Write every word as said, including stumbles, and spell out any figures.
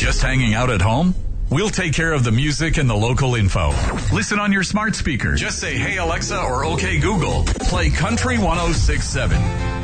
Just hanging out at home? We'll take care of the music and the local info. Listen on your smart speaker. Just say, "Hey Alexa," or "Okay Google, play Country one oh six point seven."